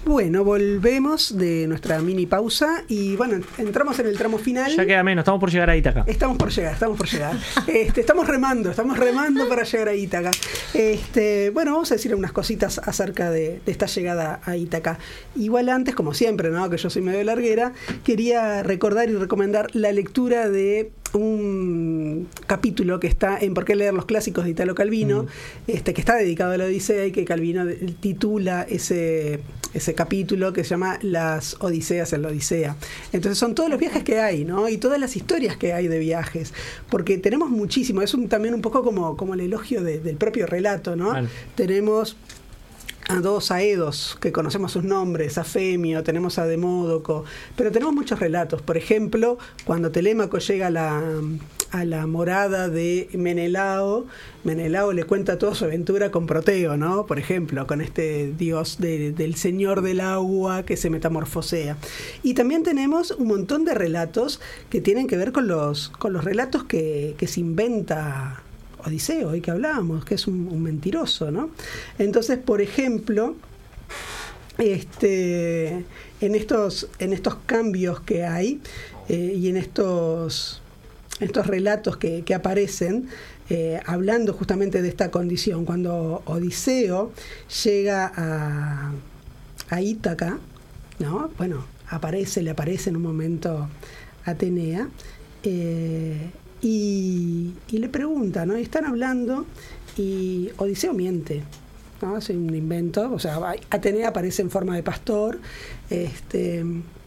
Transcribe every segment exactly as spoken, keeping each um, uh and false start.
Bueno, volvemos de nuestra mini pausa y bueno, entramos en el tramo final. Ya queda menos, estamos por llegar a Ítaca. Estamos por llegar, estamos por llegar. Este, estamos remando, estamos remando para llegar a Ítaca. Este, bueno, vamos a decir unas cositas acerca de, de esta llegada a Ítaca. Igual antes, como siempre, ¿no? Que yo soy medio larguera, quería recordar y recomendar la lectura de un capítulo que está en ¿Por qué leer los clásicos de Italo Calvino? Mm. Este, que está dedicado a la Odisea y que Calvino titula ese, ese capítulo que se llama Las Odiseas en la Odisea. Entonces son todos los viajes que hay, ¿no? Y todas las historias que hay de viajes, porque tenemos muchísimo, es un, también un poco como, como el elogio de, del propio relato, ¿no? Vale. Tenemos a dos Aedos, que conocemos sus nombres, a Femio, tenemos a Demódoco, pero tenemos muchos relatos. Por ejemplo, cuando Telémaco llega a la, a la morada de Menelao, Menelao le cuenta toda su aventura con Proteo, ¿no? Por ejemplo, con este dios de, del señor del agua que se metamorfosea. Y también tenemos un montón de relatos que tienen que ver con los, con los relatos que, que se inventa Odiseo, hoy que hablábamos, que es un, un mentiroso, ¿no? Entonces, por ejemplo, este, en estos, en estos cambios que hay eh, y en estos, estos relatos que, que aparecen, eh, hablando justamente de esta condición, cuando Odiseo llega a, a Ítaca, ¿no? Bueno, aparece, le aparece en un momento Atenea, eh, Y, y le pregunta, ¿no? Y están hablando y Odiseo miente, ¿no? Hace un invento, o sea, Atenea aparece en forma de pastor, este,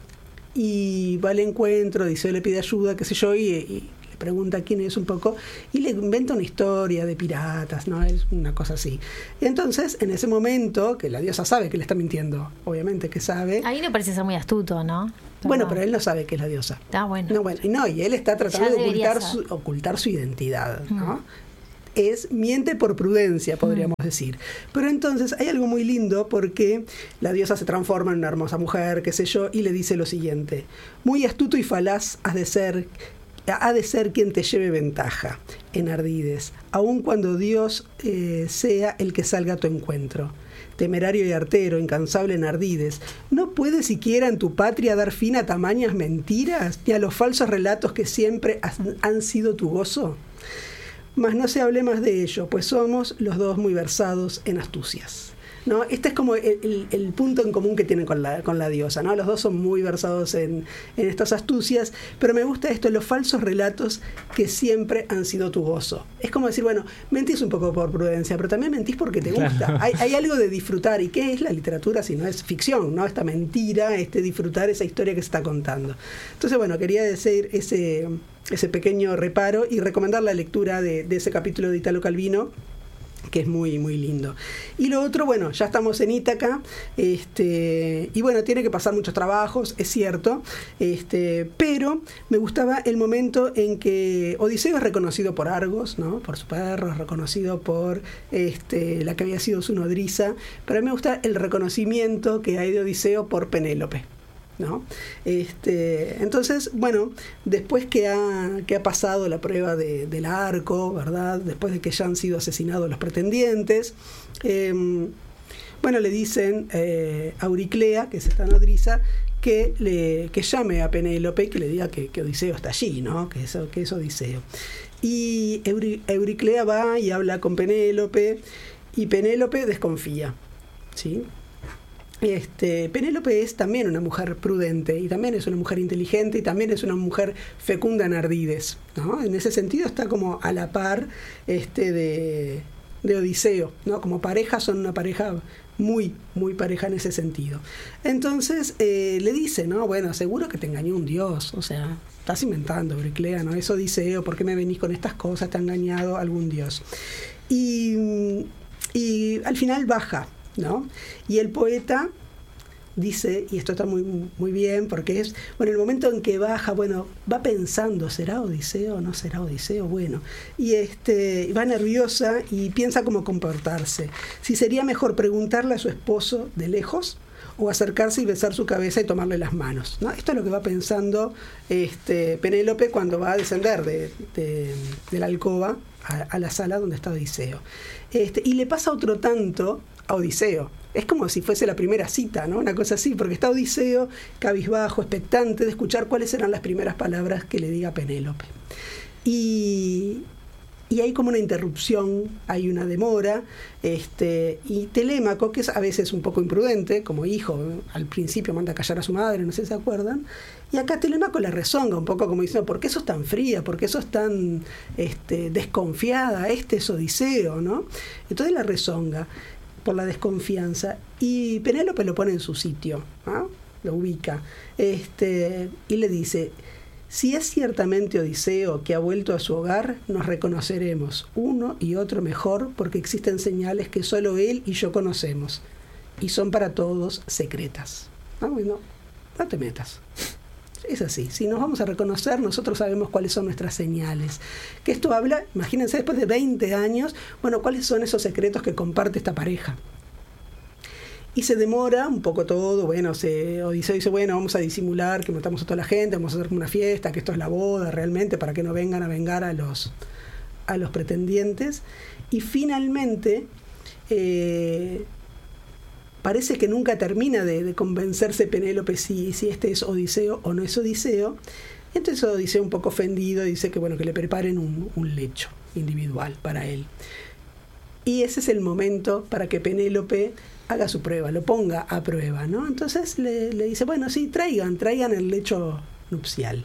y va al encuentro, Odiseo le pide ayuda, qué sé yo, y, y le pregunta quién es un poco, y le inventa una historia de piratas, ¿no? Es una cosa así. Y entonces, en ese momento, que la diosa sabe que le está mintiendo, obviamente que sabe. Ahí le parece ser muy astuto, ¿no? Pero bueno, pero él no sabe que es la diosa. Ah, bueno. No, bueno, y no, y él está tratando de ocultar su, ocultar su identidad, ¿no? Mm. Es miente por prudencia, podríamos mm. decir. Pero entonces hay algo muy lindo porque la diosa se transforma en una hermosa mujer, qué sé yo, y le dice lo siguiente: muy astuto y falaz has de ser, ha de ser quien te lleve ventaja en ardides, aun cuando Dios eh, sea el que salga a tu encuentro. Temerario y artero, incansable en ardides, ¿no puede siquiera en tu patria dar fin a tamañas mentiras y a los falsos relatos que siempre han, han sido tu gozo? Mas no se hable más de ello, pues somos los dos muy versados en astucias, ¿no? Este es como el, el, el punto en común que tienen con la, con la diosa, ¿no? Los dos son muy versados en, en estas astucias, pero me gusta esto, los falsos relatos que siempre han sido tu gozo. Es como decir, bueno, mentís un poco por prudencia, pero también mentís porque te gusta. Claro. Hay, hay algo de disfrutar. ¿Y qué es la literatura si no es ficción, ¿no? Esta mentira, este disfrutar esa historia que se está contando. Entonces, bueno, quería decir ese, ese pequeño reparo y recomendar la lectura de, de ese capítulo de Italo Calvino, que es muy, muy lindo. Y lo otro, bueno, ya estamos en Ítaca, este, y bueno, tiene que pasar muchos trabajos, es cierto, este, pero me gustaba el momento en que Odiseo es reconocido por Argos, ¿no? Por su perro, es reconocido por este, la que había sido su nodriza, pero a mí me gusta el reconocimiento que hay de Odiseo por Penélope, ¿no? Este, entonces, bueno, después que ha, que ha pasado la prueba de, del arco, ¿verdad? Después de que ya han sido asesinados los pretendientes, eh, bueno, le dicen eh, a Euriclea, que es esta nodriza, que, le, que llame a Penélope y que le diga que, que Odiseo está allí, ¿no? Que es, que es Odiseo. Y Euri, Euriclea va y habla con Penélope, y Penélope desconfía, ¿sí? Este, Penélope es también una mujer prudente y también es una mujer inteligente y también es una mujer fecunda en ardides, ¿no? En ese sentido está como a la par este, de, de Odiseo, ¿no? Como pareja son una pareja muy, muy pareja en ese sentido. Entonces eh, le dice, ¿no? Bueno, seguro que te engañó un dios, o sea, estás inventando, Euriclea, ¿no? Es Odiseo, ¿por qué me venís con estas cosas? Te ha engañado algún dios. Y, y al final baja, ¿no? Y el poeta dice, y esto está muy, muy bien, porque es, bueno, el momento en que baja, bueno, va pensando, ¿será Odiseo o no será Odiseo? Bueno, y este, va nerviosa y piensa cómo comportarse. Si sería mejor preguntarle a su esposo de lejos o acercarse y besar su cabeza y tomarle las manos, ¿no? Esto es lo que va pensando este, Penélope cuando va a descender de, de, de la alcoba a, a la sala donde está Odiseo. Este, y le pasa otro tanto a Odiseo. es como si fuese la primera cita, ¿no? Una cosa así, porque está Odiseo cabizbajo, expectante de escuchar cuáles eran las primeras palabras que le diga Penélope. Y, y hay como una interrupción, hay una demora, este, y Telémaco, que es a veces un poco imprudente, como hijo, al principio manda a callar a su madre, no sé si se acuerdan, y acá Telémaco le rezonga un poco como diciendo, ¿por qué sos tan fría? ¿Por qué sos tan este, desconfiada? Este es Odiseo, ¿no? Entonces la rezonga por la desconfianza, y Penélope lo pone en su sitio, ¿no? Lo ubica, este, y le dice, si es ciertamente Odiseo que ha vuelto a su hogar, nos reconoceremos uno y otro mejor, porque existen señales que solo él y yo conocemos, y son para todos secretas. Ah, bueno, no te metas. Es así, si nos vamos a reconocer, nosotros sabemos cuáles son nuestras señales. Que esto habla, imagínense, después de veinte años, bueno, cuáles son esos secretos que comparte esta pareja. Y se demora un poco todo, bueno, se, Odiseo dice, bueno, vamos a disimular que matamos a toda la gente, vamos a hacer una fiesta, que esto es la boda realmente, para que no vengan a vengar a los, a los pretendientes. Y finalmente, eh, parece que nunca termina de, de convencerse Penélope si, si este es Odiseo o no es Odiseo. Entonces Odiseo, un poco ofendido, dice que bueno, que le preparen un, un lecho individual para él. Y ese es el momento para que Penélope haga su prueba, lo ponga a prueba, ¿no? Entonces le, le dice, bueno, sí, traigan, traigan el lecho nupcial.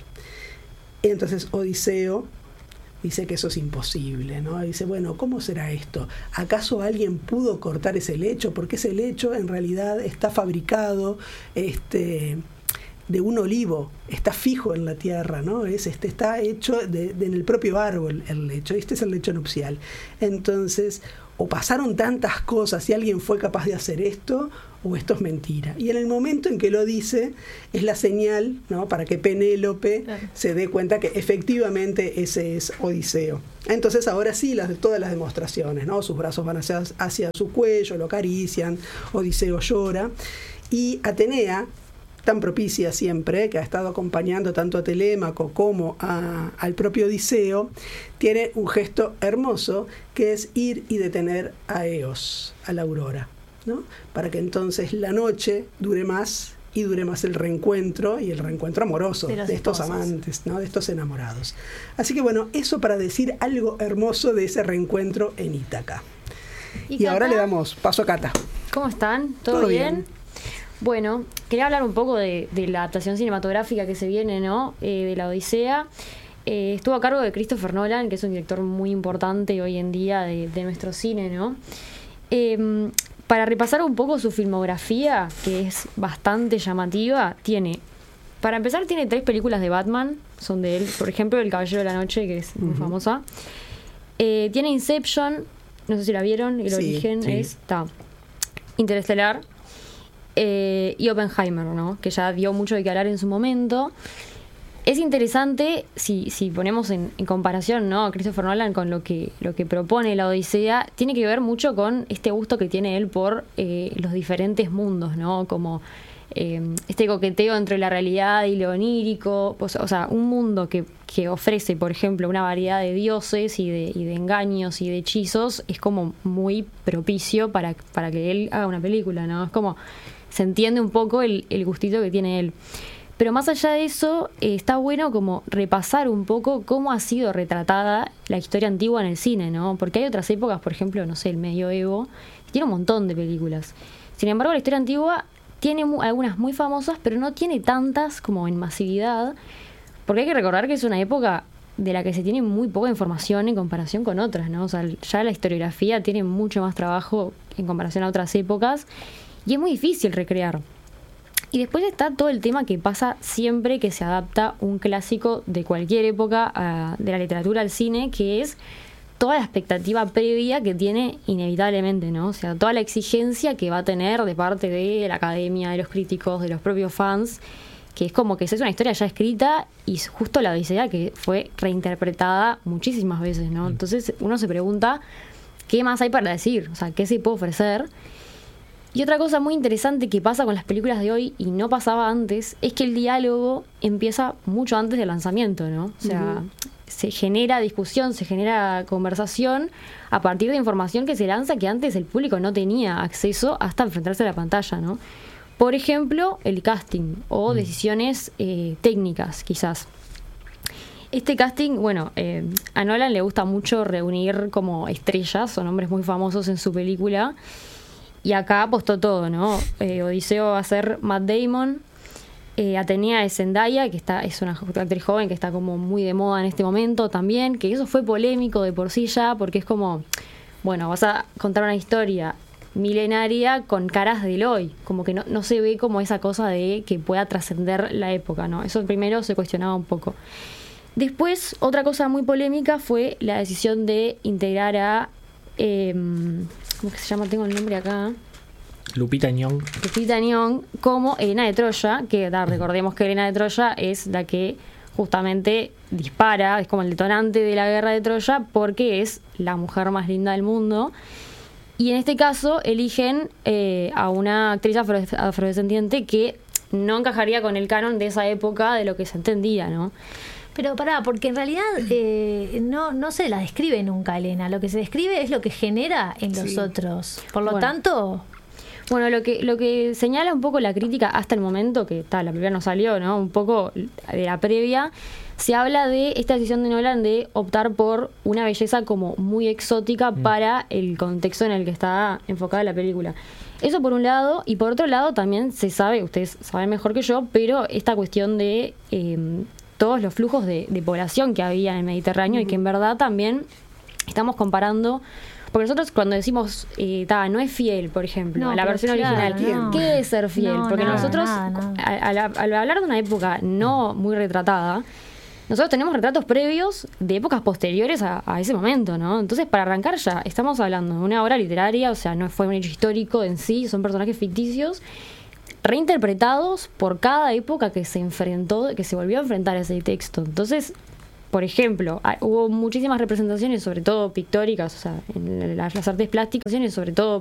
Y entonces Odiseo dice que eso es imposible, ¿no? Dice, bueno, ¿cómo será esto? ¿Acaso alguien pudo cortar ese lecho? Porque ese lecho en realidad está fabricado este, de un olivo, está fijo en la tierra, ¿no? Es, este, está hecho de, de, en el propio árbol el lecho. Este es el lecho nupcial. Entonces, o pasaron tantas cosas y alguien fue capaz de hacer esto, o esto es mentira. Y en el momento en que lo dice, es la señal, ¿no?, para que Penélope claro. se dé cuenta que efectivamente ese es Odiseo. Entonces ahora sí, las, todas las demostraciones, ¿no? Sus brazos van hacia, hacia su cuello, lo acarician, Odiseo llora, y Atenea, tan propicia siempre, que ha estado acompañando tanto a Telémaco como a, al propio Odiseo, tiene un gesto hermoso, que es ir y detener a Eos, a la aurora, ¿no? Para que entonces la noche dure más y dure más el reencuentro y el reencuentro amoroso de, de estos amantes, ¿no?, de estos enamorados. Así que bueno, eso para decir algo hermoso de ese reencuentro en Ítaca. Y, y ahora le damos paso a Cata. ¿Cómo están? ¿Todo, ¿Todo bien? bien? Bueno, quería hablar un poco de, de la adaptación cinematográfica que se viene, ¿no?, eh, de la Odisea. Eh, estuvo a cargo de Christopher Nolan, que es un director muy importante hoy en día de, de nuestro cine, ¿no? Eh, para repasar un poco su filmografía, que es bastante llamativa, tiene, para empezar, tiene tres películas de Batman, son de él. Por ejemplo, El Caballero de la Noche, que es muy uh-huh. famosa. Eh, tiene Inception, no sé si la vieron, El sí, origen sí. es, está, Interestelar. Eh, y Oppenheimer, ¿no?, que ya dio mucho de qué hablar en su momento. Es interesante si, si ponemos en, en comparación, ¿no?, a Christopher Nolan con lo que, lo que propone la Odisea, tiene que ver mucho con este gusto que tiene él por eh, los diferentes mundos, ¿no?, como eh, este coqueteo entre la realidad y lo onírico, o sea, o sea un mundo que, que ofrece, por ejemplo, una variedad de dioses y de, y de engaños y de hechizos, es como muy propicio para, para que él haga una película, ¿no? Es como, se entiende un poco el, el gustito que tiene él. Pero más allá de eso, eh, está bueno como repasar un poco cómo ha sido retratada la historia antigua en el cine, ¿no? Porque hay otras épocas, por ejemplo, no sé, el medioevo, que tiene un montón de películas. Sin embargo, la historia antigua tiene mu- algunas muy famosas, pero no tiene tantas como en masividad, porque hay que recordar que es una época de la que se tiene muy poca información en comparación con otras, ¿no? O sea, ya la historiografía tiene mucho más trabajo en comparación a otras épocas, y es muy difícil recrear. Y después está todo el tema que pasa siempre que se adapta un clásico de cualquier época a, de la literatura al cine, que es toda la expectativa previa que tiene inevitablemente, ¿no? O sea, toda la exigencia que va a tener de parte de la academia, de los críticos, de los propios fans, que es como que es una historia ya escrita y justo la Odisea que fue reinterpretada muchísimas veces, ¿no? Entonces uno se pregunta, ¿qué más hay para decir? O sea, ¿qué se puede ofrecer? Y otra cosa muy interesante que pasa con las películas de hoy y no pasaba antes es que el diálogo empieza mucho antes del lanzamiento, ¿no? O sea, uh-huh. se genera discusión, se genera conversación a partir de información que se lanza que antes el público no tenía acceso hasta enfrentarse a la pantalla, ¿no? Por ejemplo, el casting o decisiones eh, técnicas, quizás. Este casting, bueno, eh, a Nolan le gusta mucho reunir como estrellas, son hombres muy famosos en su película, y acá apostó todo, ¿no? Eh, Odiseo va a ser Matt Damon, eh, Atenea es Zendaya, que está, es una actriz joven que está como muy de moda en este momento también, que eso fue polémico de por sí ya, porque es como, bueno, vas a contar una historia milenaria con caras del hoy, como que no, no se ve como esa cosa de que pueda trascender la época, ¿no? Eso primero se cuestionaba un poco. Después, otra cosa muy polémica fue la decisión de integrar a... Eh, ¿cómo que se llama? Tengo el nombre acá. Lupita Nyong. Lupita Nyong como Helena de Troya, que da, recordemos que Helena de Troya es la que justamente dispara, es como el detonante de la guerra de Troya, porque es la mujer más linda del mundo. Y en este caso eligen eh, a una actriz afro- afrodescendiente que no encajaría con el canon de esa época de lo que se entendía, ¿no? Pero pará, porque en realidad eh, no, no se la describe nunca, Elena. Lo que se describe es lo que genera en los sí. otros. Por lo Bueno. tanto... Bueno, lo que lo que señala un poco la crítica hasta el momento, que ta, la primera no salió, ¿no? Un poco de la previa, se habla de esta decisión de Nolan de optar por una belleza como muy exótica mm. para el contexto en el que está enfocada la película. Eso por un lado, y por otro lado también se sabe, ustedes saben mejor que yo, pero esta cuestión de eh, todos los flujos de, de población que había en el Mediterráneo mm. y que en verdad también estamos comparando. Porque nosotros cuando decimos, eh, ta, no es fiel, por ejemplo, no, a la versión claro, original, no. ¿qué es ser fiel? No, Porque nada, nosotros, nada, nada. Al, al hablar de una época no muy retratada, nosotros tenemos retratos previos de épocas posteriores a, a ese momento, ¿no? Entonces, para arrancar ya, estamos hablando de una obra literaria, o sea, no fue un hecho histórico en sí, son personajes ficticios, reinterpretados por cada época que se enfrentó, que se volvió a enfrentar a ese texto. Entonces... Por ejemplo, hubo muchísimas representaciones, sobre todo pictóricas, o sea, en las, las artes plásticas, sobre todo